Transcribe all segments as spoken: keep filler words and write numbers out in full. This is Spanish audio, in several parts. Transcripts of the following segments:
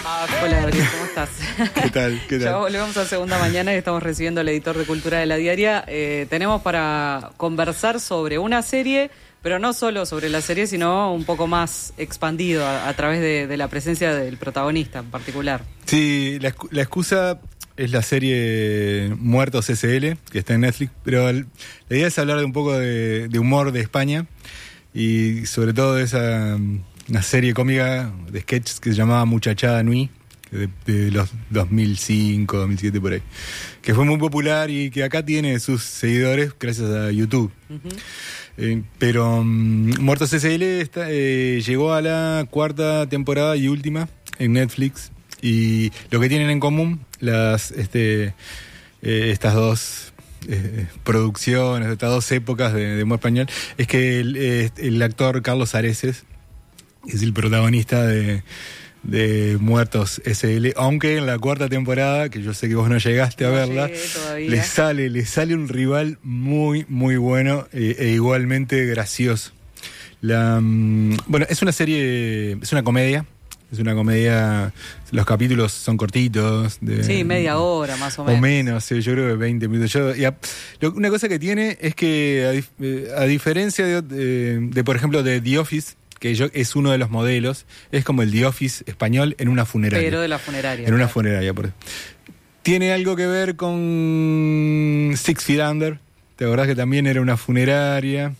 Hola, Gabriel, ¿cómo estás? ¿Qué tal? ¿Qué tal? Ya volvemos a segunda mañana y estamos recibiendo al editor de Cultura de La Diaria. Eh, tenemos para conversar sobre una serie, pero no solo sobre la serie, sino un poco más expandido a, a través de, de la presencia del protagonista en particular. Sí, la, la excusa es la serie Muertos S L, que está en Netflix, pero el, la idea es hablar de un poco de, de humor de España y sobre todo de esa una serie cómica de sketches que se llamaba Muchachada Nui, de, de los dos mil cinco, dos mil siete por ahí, que fue muy popular y que acá tiene sus seguidores gracias a YouTube. Uh-huh. Eh, pero um, Muertos S L está, eh, llegó a la cuarta temporada y última en Netflix, y lo que tienen en común las este eh, estas dos eh, producciones, estas dos épocas de, de humor español, es que el, eh, el actor Carlos Areces es el protagonista de, de Muertos S L, aunque en la cuarta temporada, que yo sé que vos no llegaste a no verla, le sale, le sale un rival muy, muy bueno e, e igualmente gracioso. La, bueno, es una serie, es una comedia, es una comedia, los capítulos son cortitos. De, sí, media hora más o menos. O menos, sí, yo creo que veinte minutos. Yo, y a, lo, una cosa que tiene es que, a, a diferencia de, de, de, por ejemplo, de The Office, que yo, es uno de los modelos, es como el The Office español en una funeraria. Pero de la funeraria. En una claro. funeraria. Por... Tiene algo que ver con Six Feet Under, ¿te acordás que también era una funeraria?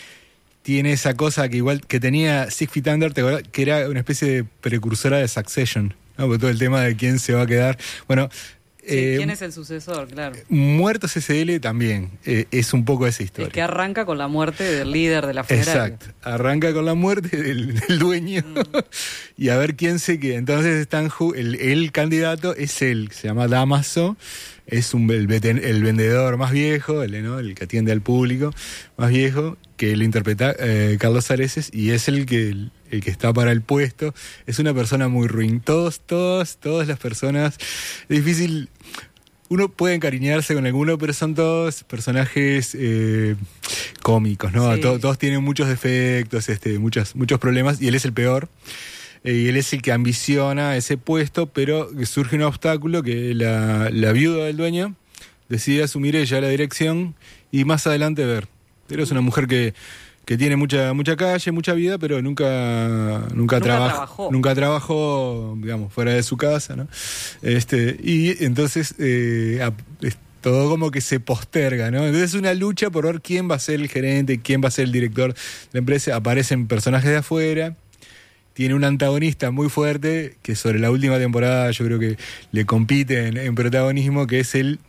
Tiene esa cosa que igual que tenía Six Feet Under, ¿te acordás? Que era una especie de precursora de Succession, ¿no? Por todo el tema de quién se va a quedar. Bueno... Sí, eh, ¿quién es el sucesor? Claro. Muertos S L también eh, es un poco esa historia. Es que arranca con la muerte del líder de la funeraria. Exacto, arranca con la muerte del, del dueño mm. y a ver quién se queda. Entonces están el, el candidato es él, se llama Damaso, es un, el, el vendedor más viejo, el, ¿no? el que atiende al público más viejo, que lo interpreta eh, Carlos Areces, y es el que... El, el que está para el puesto, es una persona muy ruin. Todos, todos, todas las personas, es difícil, uno puede encariñarse con alguno, pero son todos personajes eh, cómicos, ¿no? Sí. Todos, todos tienen muchos defectos, este, muchos, muchos problemas, y él es el peor. Eh, y él es el que ambiciona ese puesto, pero surge un obstáculo que la, la viuda del dueño decide asumir ella la dirección y más adelante ver. Pero es una mujer que que tiene mucha mucha calle, mucha vida, pero nunca nunca, nunca trabajó, trabajó, nunca trabajó, digamos, fuera de su casa, ¿no? Este, y entonces eh, a, es, todo como que se posterga, ¿no? Entonces es una lucha por ver quién va a ser el gerente, quién va a ser el director de la empresa. Aparecen personajes de afuera. Tiene un antagonista muy fuerte que sobre la última temporada yo creo que le compite en, en protagonismo, que es el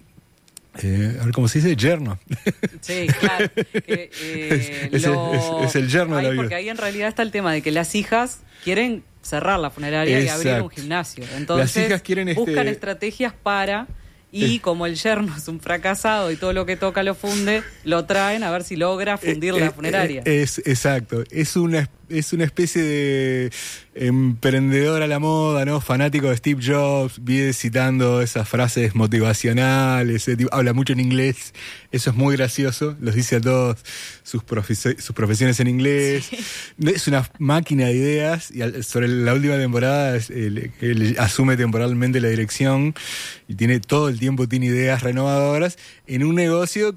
Eh, a ver cómo se dice, yerno. Sí, claro. Que, eh, es, lo... es, es el yerno ahí, de la vida. Porque ahí en realidad está el tema de que las hijas quieren cerrar la funeraria. Exacto. Y abrir un gimnasio. Entonces las hijas quieren este... buscan estrategias para... Y como el yerno es un fracasado y todo lo que toca lo funde, lo traen a ver si logra fundir eh, la funeraria. Eh, es exacto. Es una es una especie de emprendedor a la moda, ¿no? Fanático de Steve Jobs, vive citando esas frases motivacionales, eh, tipo, habla mucho en inglés, eso es muy gracioso, los dice a todos sus, profe- sus profesiones en inglés. Sí. Es una máquina de ideas, y al, sobre la última temporada él, él asume temporalmente la dirección y tiene todo el tiempo tiene ideas renovadoras en un negocio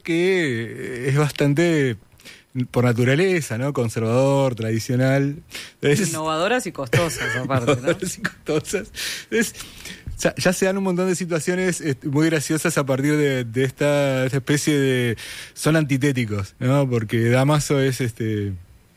que es bastante... por naturaleza, ¿no? Conservador, tradicional. Entonces, innovadoras y costosas, aparte, innovadoras, ¿no? y costosas. Entonces, ya, ya se dan un montón de situaciones este, muy graciosas a partir de, de esta, esta especie de... Son antitéticos, ¿no? Porque Damaso es este...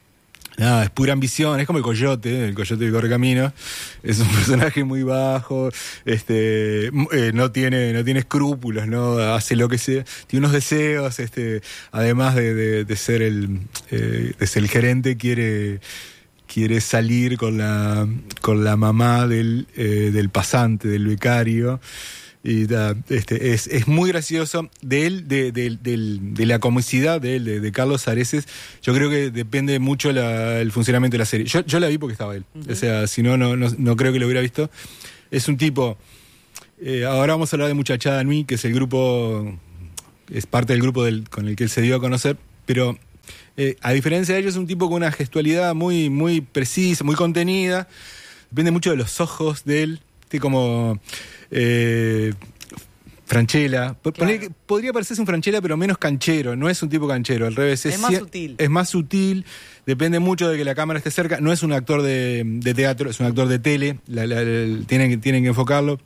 Nada, es pura ambición, es como el Coyote, el Coyote de Correcaminos, es un personaje muy bajo, este, eh, no tiene, no tiene escrúpulos, no hace lo que sea, tiene unos deseos, este, además de, de, de ser el, eh, de ser el gerente, quiere, quiere salir con la, con la mamá del, eh, del pasante, del becario. Y da, este, es, es muy gracioso de él, de, de, de, de la comicidad de él, de, de Carlos Areces. Yo creo que depende mucho la, el funcionamiento de la serie. Yo, yo la vi porque estaba él. Uh-huh. O sea, si no, no, no, no creo que lo hubiera visto. Es un tipo. Eh, ahora vamos a hablar de Muchachada Nui, que es el grupo, es parte del grupo del, con el que él se dio a conocer, pero eh, a diferencia de ellos, es un tipo con una gestualidad muy, muy precisa, muy contenida. Depende mucho de los ojos de él. este como... Eh, Francella. Claro. Podría parecerse un Francella, pero menos canchero. No es un tipo canchero, al revés. Es, es más sutil. Es más sutil. Depende mucho de que la cámara esté cerca. No es un actor de, de teatro, es un actor de tele. La, la, la, tienen, tienen que enfocarlo.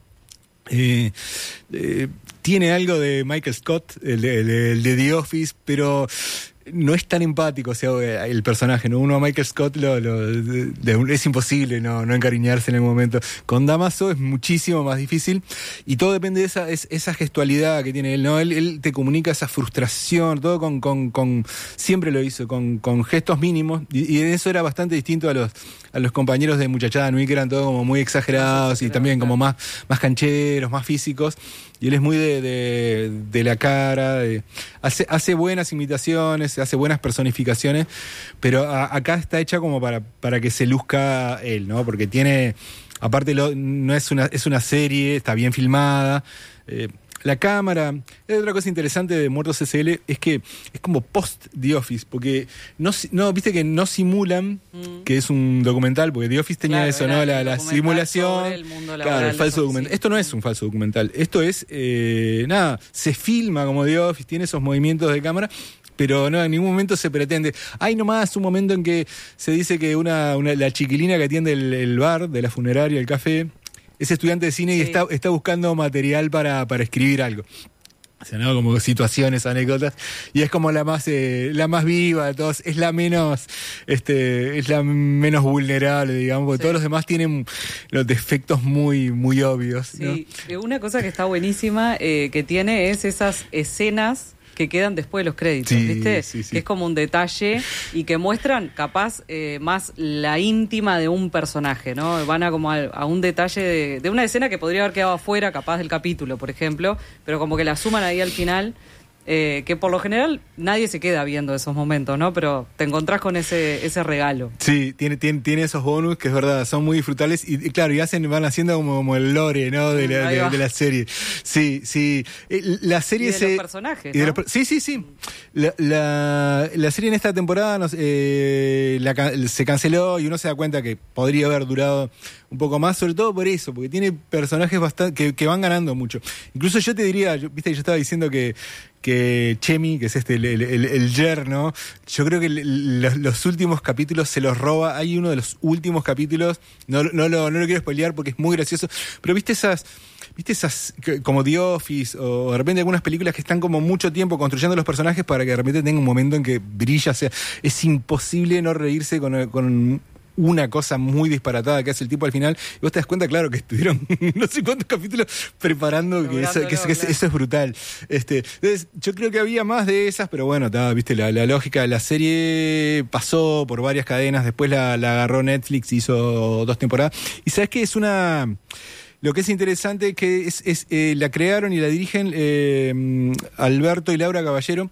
Eh, eh, tiene algo de Michael Scott, el de, el, el de The Office, pero no es tan empático, o sea, el personaje, ¿no? Uno a Michael Scott lo, lo, de, de, es imposible no, no encariñarse en el momento. Con Damaso es muchísimo más difícil y todo depende de esa, es, esa gestualidad que tiene él, ¿no? Él, él te comunica esa frustración, todo con, con, con siempre lo hizo, con, con gestos mínimos y, y eso era bastante distinto a los, a los compañeros de Muchachada Nui, que eran todos como muy exagerados y también como más, más cancheros, más físicos. Y él es muy de, de, de la cara, de, hace, hace buenas imitaciones, hace buenas personificaciones, pero a, acá está hecha como para, para que se luzca él, ¿no? Porque tiene, aparte lo, no es una, es una serie, está bien filmada, eh, la cámara. Es otra cosa interesante de Muertos S L es que es como post The Office, porque no, no viste que no simulan mm. que es un documental, porque The Office tenía claro, eso, ¿no? La, la simulación. El claro, el falso documental. Sí. Esto no es un falso documental. Esto es, eh, nada, se filma como The Office, tiene esos movimientos de cámara. Pero no, en ningún momento se pretende. Hay nomás un momento en que se dice que una, una la chiquilina que atiende el, el bar de la funeraria, el café, es estudiante de cine sí. y está, está buscando material para, para escribir algo. O sea, ¿no? Como situaciones, anécdotas. Y es como la más eh, la más viva de todos. Es la menos este es la menos vulnerable, digamos, porque sí. todos los demás tienen los defectos muy, muy obvios. Sí, ¿no? Una cosa que está buenísima eh, que tiene es esas escenas que quedan después de los créditos, sí, ¿viste? Sí, sí. Que es como un detalle y que muestran capaz eh, más la íntima de un personaje, ¿no? Van a como a, a un detalle de, de una escena que podría haber quedado afuera capaz del capítulo, por ejemplo, pero como que la suman ahí al final, eh, que por lo general nadie se queda viendo esos momentos, ¿no? Pero te encontrás con ese ese regalo. Sí, tiene tiene, tiene esos bonus que es verdad, son muy disfrutables y, y claro, y hacen van haciendo como, como el lore, ¿no? De la, de, de la serie. Sí, sí. La serie y de se... los personajes, y de ¿no? los, sí, sí, sí. La, la, la serie en esta temporada nos, eh, la, se canceló y uno se da cuenta que podría haber durado un poco más, sobre todo por eso, porque tiene personajes bastante que, que van ganando mucho. Incluso yo te diría, yo, viste, yo estaba diciendo que que Chemi, que es este el, el, el, el yerno, yo creo que los, los últimos capítulos se los roba. Hay uno de los últimos capítulos, no, no, lo, no lo quiero spoilear porque es muy gracioso, pero viste esas, viste esas como The Office o de repente algunas películas que están como mucho tiempo construyendo los personajes para que de repente tenga un momento en que brilla, o sea, es imposible no reírse con, con una cosa muy disparatada que hace el tipo al final, y vos te das cuenta, claro, que estuvieron no sé cuántos capítulos preparando, que, eso, que, eso, que eso es brutal. Este, entonces, yo creo que había más de esas, pero bueno, ta, viste, la, la lógica, la serie pasó por varias cadenas, después la, la agarró Netflix, hizo dos temporadas, y sabes que es una... Lo que es interesante es que es, es, eh, la crearon y la dirigen eh, Alberto y Laura Caballero,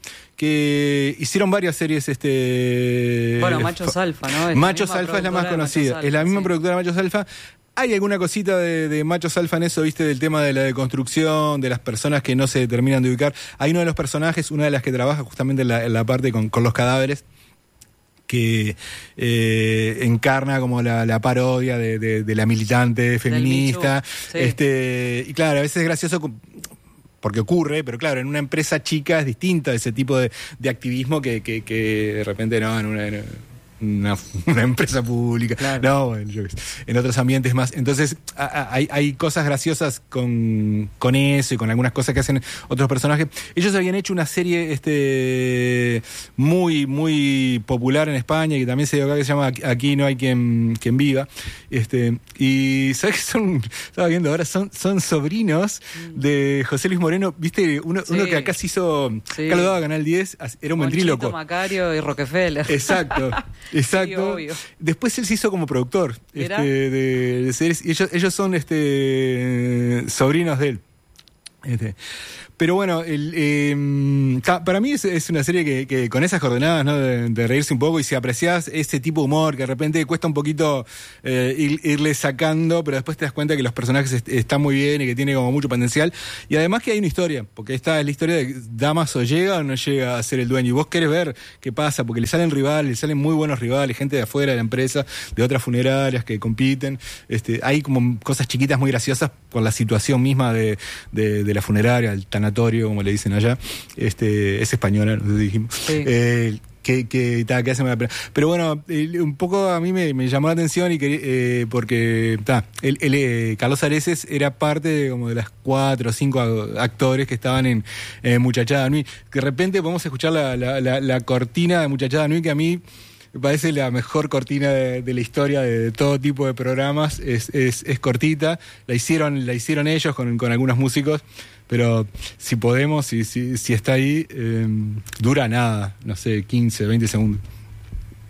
que hicieron varias series. este Bueno, Machos Alfa, ¿no? Es Machos Alfa es la más conocida. Alfa, es la misma sí. productora de Machos Alfa. Hay alguna cosita de, de Machos Alfa en eso, viste, del tema de la deconstrucción, de las personas que no se terminan de ubicar. Hay uno de los personajes, una de las que trabaja justamente en la, en la parte con, con los cadáveres, que eh, encarna como la, la parodia de, de, de la militante feminista. Sí. Este, y claro, a veces es gracioso porque ocurre, pero claro, en una empresa chica es distinta ese tipo de, de activismo que, que, que de repente no, en una... En Una, una empresa pública, claro. no, bueno, yo, en otros ambientes más. Entonces a, a, hay, hay cosas graciosas con, con eso y con algunas cosas que hacen otros personajes. Ellos habían hecho una serie este muy muy popular en España, que también se dio acá, que se llama Aquí no hay quien, quien viva. Este, y ¿sabes qué son? Estaba viendo ahora, son, son sobrinos de José Luis Moreno. ¿Viste? Uno, sí. uno que acá se hizo, sí. acá lo daba Canal diez, era un Monchito, ventríloco. Macario y Rockefeller. Exacto. Exacto. Sí, después él se hizo como productor este, de, de series. Y ellos, ellos son este sobrinos de él. Este. pero bueno, el, eh, para mí es, es una serie que, que con esas coordenadas, ¿no? De, de reírse un poco, y si apreciás ese tipo de humor que de repente cuesta un poquito eh, ir, irle sacando, pero después te das cuenta que los personajes est- están muy bien y que tiene como mucho potencial, y además que hay una historia, porque esta es la historia de Damaso llega o no llega a ser el dueño, y vos querés ver qué pasa, porque le salen rivales, le salen muy buenos rivales, gente de afuera de la empresa, de otras funerarias que compiten, este, hay como cosas chiquitas muy graciosas por la situación misma de, de, de la funeraria, el tanatorio, como le dicen allá, este, es española, nos dijimos. Sí. Eh, que, que, ta, que hace mala pena. Pero bueno, eh, un poco a mí me, me llamó la atención y que, eh, porque ta, el, el, eh, Carlos Areces era parte de, como de las cuatro o cinco actores que estaban en eh, Muchachada Nui. De repente podemos escuchar la, la, la, la cortina de Muchachada Nui, que a mí me parece la mejor cortina de, de la historia de, de todo tipo de programas. Es, es, es cortita, la hicieron, la hicieron ellos con, con algunos músicos, pero si podemos, si, si, si está ahí, eh, dura nada, no sé, quince, veinte segundos.